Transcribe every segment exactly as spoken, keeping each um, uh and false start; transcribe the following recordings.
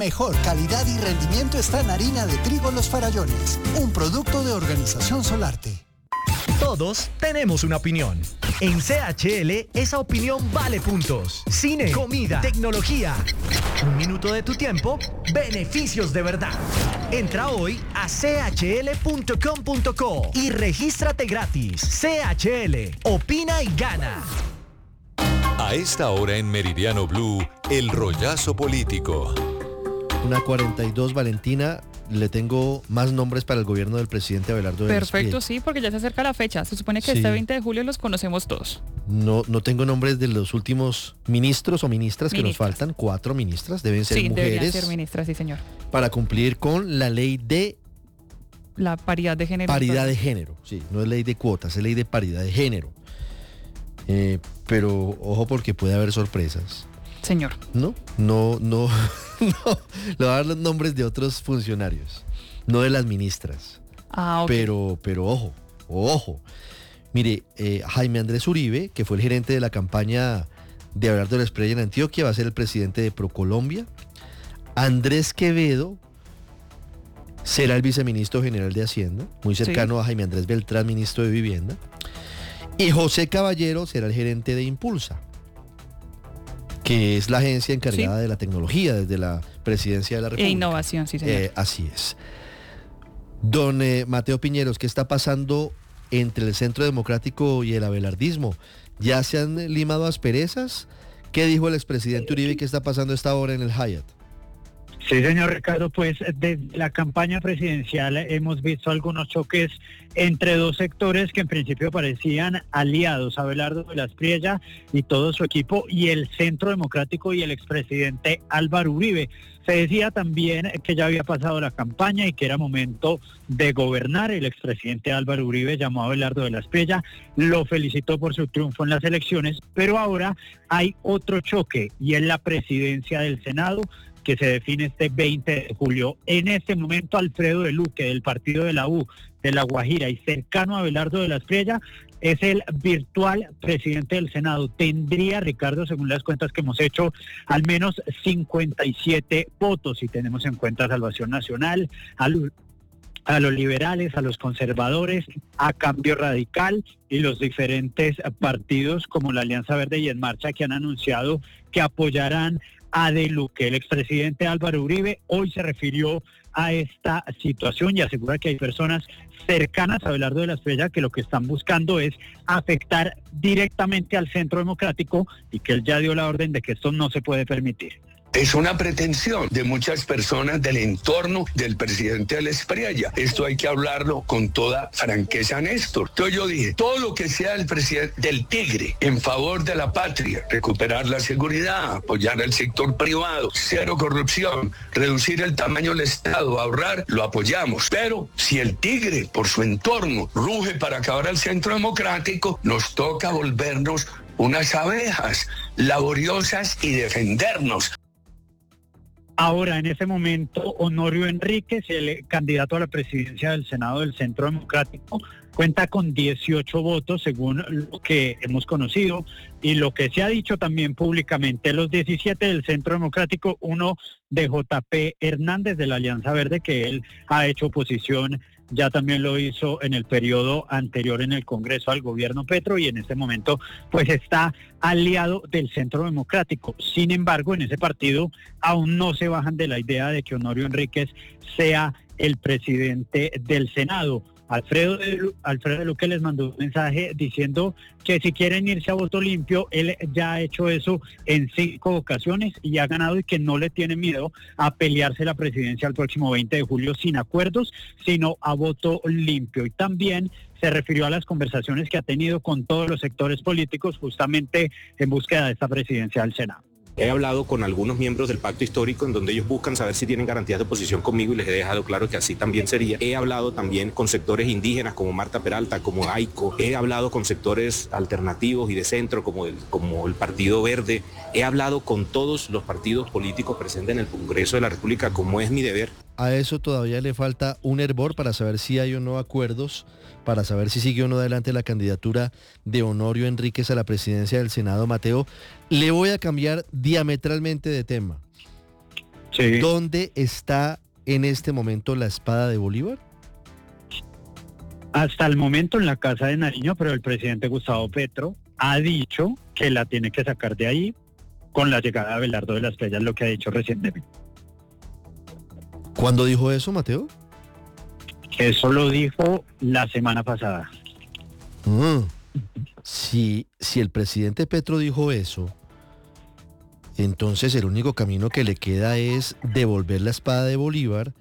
Mejor calidad y rendimiento está en harina de trigo Los Farallones, un producto de Organización Solarte. Todos tenemos una opinión. En C H L, esa opinión vale puntos. Cine, comida, tecnología. Un minuto de tu tiempo, beneficios de verdad. Entra hoy a c h l punto com punto co y regístrate gratis. C H L, opina y gana. A esta hora en Meridiano Blue, el rollazo político. Una cuarenta y dos, Valentina. Le tengo más nombres para el gobierno del presidente Abelardo de Perfecto, sí, porque ya se acerca la fecha. Se supone que sí. Este veinte de julio los conocemos todos. No, no tengo nombres de los últimos ministros o ministras que Ministras. nos faltan. Cuatro ministras, deben ser sí, mujeres. Sí, deberían ser ministras, sí, señor. Para cumplir con la ley de... La paridad de género. Paridad de género, sí. No es ley de cuotas, es ley de paridad de género. Eh, pero ojo porque puede haber sorpresas. Señor. No, no, no, no. Le voy a dar los nombres de otros funcionarios, no de las ministras. Ah, ok. Pero, pero ojo, ojo. Mire, eh, Jaime Andrés Uribe, que fue el gerente de la campaña de Abelardo de la Espriella en Antioquia, va a ser el presidente de ProColombia. Andrés Quevedo será el viceministro general de Hacienda, muy cercano sí. a Jaime Andrés Beltrán, ministro de Vivienda. Y José Caballero será el gerente de Impulsa, que es la agencia encargada sí. de la tecnología desde la presidencia de la República. E innovación, sí, señor. Eh, así es. Don eh, Mateo Piñeros, ¿qué está pasando entre el Centro Democrático y el abelardismo? ¿Ya se han limado asperezas? ¿Qué dijo el expresidente Uribe y qué está pasando a esta hora en el Hyatt? Sí, señor Ricardo, pues desde la campaña presidencial hemos visto algunos choques entre dos sectores que en principio parecían aliados, Abelardo de la Espriella y todo su equipo, y el Centro Democrático y el expresidente Álvaro Uribe. Se decía también que ya había pasado la campaña y que era momento de gobernar. El expresidente Álvaro Uribe llamó a Abelardo de la Espriella, lo felicitó por su triunfo en las elecciones, pero ahora hay otro choque y es la presidencia del Senado, que se define este veinte de julio. En este momento, Alfredo de Luque, del partido de la U, de La Guajira, y cercano a Abelardo de la Espriella, es el virtual presidente del Senado. Tendría, Ricardo, según las cuentas que hemos hecho, al menos cincuenta y siete votos, si tenemos en cuenta Salvación Nacional, a, a los liberales, a los conservadores, a Cambio Radical y los diferentes partidos como la Alianza Verde y En Marcha, que han anunciado que apoyarán a De Luque. El expresidente Álvaro Uribe hoy se refirió a esta situación y asegura que hay personas cercanas a Abelardo de la Espriella que lo que están buscando es afectar directamente al Centro Democrático y que él ya dio la orden de que esto no se puede permitir. Es una pretensión de muchas personas del entorno del presidente de la Espriella. Esto hay que hablarlo con toda franqueza, Néstor. Entonces yo dije, todo lo que sea del presidente del Tigre en favor de la patria, recuperar la seguridad, apoyar al sector privado, cero corrupción, reducir el tamaño del Estado, ahorrar, lo apoyamos. Pero si el Tigre, por su entorno, ruge para acabar al Centro Democrático, nos toca volvernos unas abejas laboriosas y defendernos. Ahora, en ese momento, Honorio Enríquez, el candidato a la presidencia del Senado del Centro Democrático, cuenta con dieciocho votos, según lo que hemos conocido, y lo que se ha dicho también públicamente, los diecisiete del Centro Democrático, uno de J P Hernández de la Alianza Verde, que él ha hecho oposición, ya también lo hizo en el periodo anterior en el Congreso al gobierno Petro, y en este momento pues está aliado del Centro Democrático. Sin embargo, en ese partido aún no se bajan de la idea de que Honorio Enríquez sea el presidente del Senado. Alfredo de, Alfredo de Luque les mandó un mensaje diciendo que si quieren irse a voto limpio, él ya ha hecho eso en cinco ocasiones y ha ganado, y que no le tiene miedo a pelearse la presidencia el próximo veinte de julio sin acuerdos, sino a voto limpio. Y también se refirió a las conversaciones que ha tenido con todos los sectores políticos justamente en búsqueda de esta presidencia del Senado. He hablado con algunos miembros del pacto histórico en donde ellos buscan saber si tienen garantías de oposición conmigo y les he dejado claro que así también sería. He hablado también con sectores indígenas como Marta Peralta, como AICO. He hablado con sectores alternativos y de centro como el, como el Partido Verde. He hablado con todos los partidos políticos presentes en el Congreso de la República, como es mi deber. A eso todavía le falta un hervor para saber si hay o no acuerdos, para saber si sigue o no adelante la candidatura de Honorio Enríquez a la presidencia del Senado. Mateo, le voy a cambiar diametralmente de tema. Sí. ¿Dónde está en este momento la espada de Bolívar? Hasta el momento en la Casa de Nariño, pero el presidente Gustavo Petro ha dicho que la tiene que sacar de ahí con la llegada de Abelardo de la Espriella, lo que ha dicho recientemente. ¿Cuándo dijo eso, Mateo? Eso lo dijo la semana pasada. Mm. Si, si el presidente Petro dijo eso, entonces el único camino que le queda es devolver la espada de Bolívar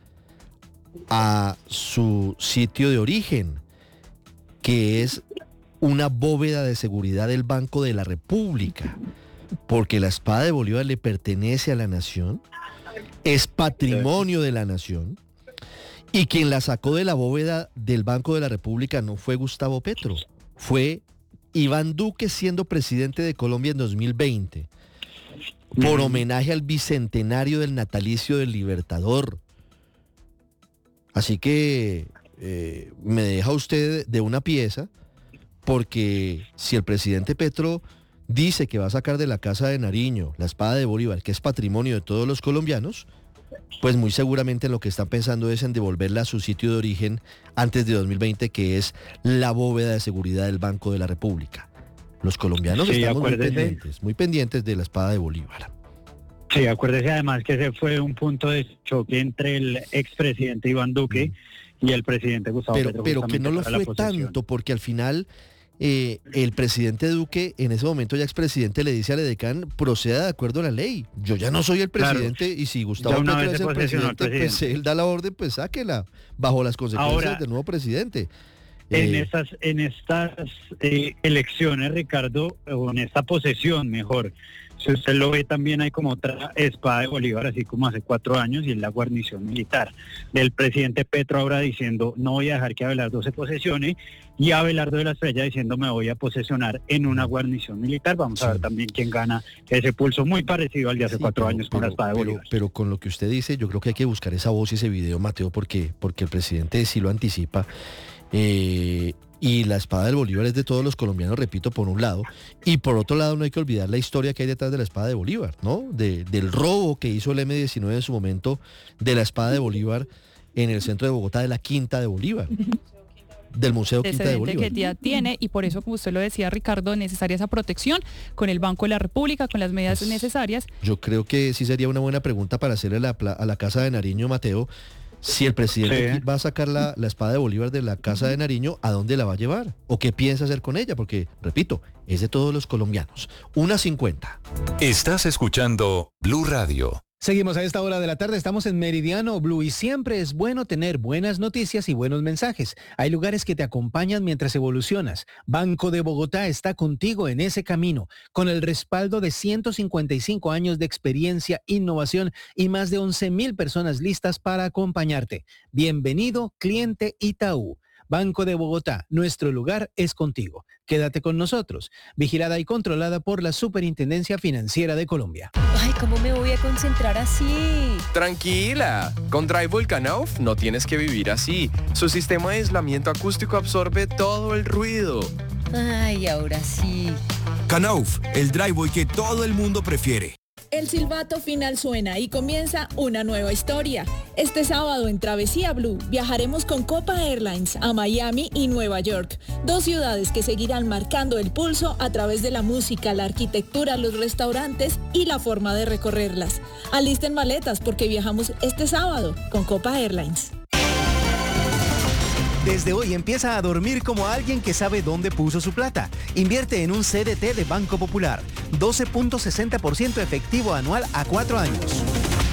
a su sitio de origen, que es una bóveda de seguridad del Banco de la República, porque la espada de Bolívar le pertenece a la nación, es patrimonio de la nación, y quien la sacó de la bóveda del Banco de la República no fue Gustavo Petro, fue Iván Duque, siendo presidente de Colombia en dos mil veinte, por homenaje al bicentenario del natalicio del Libertador. Así que eh, me deja usted de una pieza, porque si el presidente Petro dice que va a sacar de la Casa de Nariño la espada de Bolívar, que es patrimonio de todos los colombianos, pues muy seguramente lo que están pensando es en devolverla a su sitio de origen antes de dos mil veinte, que es la bóveda de seguridad del Banco de la República. Los colombianos sí, estamos muy pendientes, muy pendientes de la espada de Bolívar. Sí, acuérdese además que ese fue un punto de choque entre el expresidente Iván Duque mm. y el presidente Gustavo pero, Petro. Pero que no lo fue tanto, porque al final eh, el presidente Duque, en ese momento ya expresidente, le dice al edecán, proceda de acuerdo a la ley. Yo ya no soy el presidente, claro, y si Gustavo Petro es el presidente, presidente, pues él da la orden, pues sáquela, bajo las consecuencias Ahora, del nuevo presidente. En eh, estas, en estas eh, elecciones, Ricardo, o en esta posesión, mejor, si usted lo ve, también hay como otra espada de Bolívar, así como hace cuatro años, y es la guarnición militar del presidente Petro, ahora diciendo, no voy a dejar que Abelardo se posesione, y Abelardo de la Espriella diciendo, me voy a posesionar en una guarnición militar. Vamos sí. a ver también quién gana ese pulso, muy parecido al de hace sí, cuatro pero, años con pero, la espada de Bolívar. Pero, pero con lo que usted dice, yo creo que hay que buscar esa voz y ese video, Mateo, porque, porque el presidente sí lo anticipa. Eh, y la espada del Bolívar es de todos los colombianos, repito, por un lado, y por otro lado no hay que olvidar la historia que hay detrás de la espada de Bolívar, ¿no? De, del robo que hizo el eme diecinueve en su momento de la espada de Bolívar en el centro de Bogotá, de la Quinta de Bolívar, del Museo Quinta de Bolívar. Que ya tiene, y por eso, como usted lo decía, Ricardo, necesaria esa protección con el Banco de la República, con las medidas pues, necesarias. Yo creo que sí sería una buena pregunta para hacerle a la, a la Casa de Nariño, Mateo. Si el presidente sí. va a sacar la, la espada de Bolívar de la Casa de Nariño, ¿a dónde la va a llevar? ¿O qué piensa hacer con ella? Porque, repito, es de todos los colombianos. una cincuenta. Estás escuchando Blue Radio. Seguimos a esta hora de la tarde, estamos en Meridiano Blue y siempre es bueno tener buenas noticias y buenos mensajes. Hay lugares que te acompañan mientras evolucionas. Banco de Bogotá está contigo en ese camino, con el respaldo de ciento cincuenta y cinco años de experiencia, innovación y más de once mil personas listas para acompañarte. Bienvenido, cliente Itaú. Banco de Bogotá, nuestro lugar es contigo. Quédate con nosotros. Vigilada y controlada por la Superintendencia Financiera de Colombia. Ay, ¿cómo me voy a concentrar así? Tranquila. Con Drywall Knauf no tienes que vivir así. Su sistema de aislamiento acústico absorbe todo el ruido. Ay, ahora sí. Knauf, el drywall que todo el mundo prefiere. El silbato final suena y comienza una nueva historia. Este sábado en Travesía Blue viajaremos con Copa Airlines a Miami y Nueva York, dos ciudades que seguirán marcando el pulso a través de la música, la arquitectura, los restaurantes y la forma de recorrerlas. Alisten maletas porque viajamos este sábado con Copa Airlines. Desde hoy empieza a dormir como alguien que sabe dónde puso su plata. Invierte en un C D T de Banco Popular. doce punto sesenta por ciento efectivo anual a cuatro años.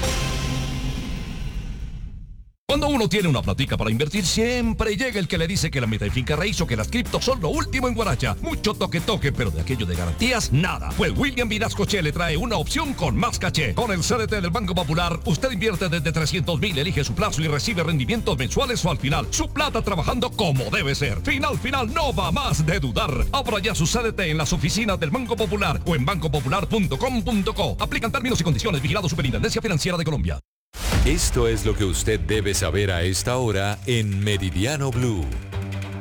Cuando uno tiene una platica para invertir, siempre llega el que le dice que la meta de finca raíz o que las criptos son lo último en Guaracha. Mucho toque toque, pero de aquello de garantías, nada. Pues William Vinascoche le trae una opción con más caché. Con el C D T del Banco Popular, usted invierte desde trescientos mil, elige su plazo y recibe rendimientos mensuales o al final. Su plata trabajando como debe ser. Final, final, no va más de dudar. Abra ya su C D T en las oficinas del Banco Popular o en banco popular punto com punto co. Aplican términos y condiciones. Vigilado Superintendencia Financiera de Colombia. Esto es lo que usted debe saber a esta hora en Meridiano Blue.